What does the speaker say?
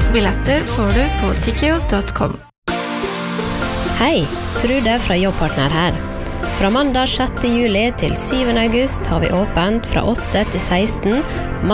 Billetter får du på tickio.com. Hei, Trude fra Jobbpartner her. Fra mandag 6. juli til 7. august har vi åpent fra 8 til 16,